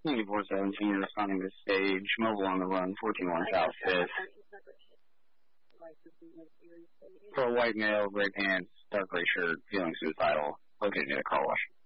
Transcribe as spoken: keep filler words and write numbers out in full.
twenty-four seventeen, responding to stage, mobile on the run, fourteen one South fifth. For a white male, gray pants, dark gray shirt, feeling suicidal, located near the car wash.